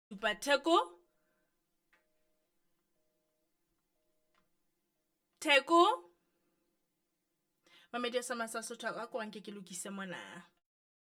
supa theko. Theko. Mamedi sa Sesotho a ko anke ke lokise mona.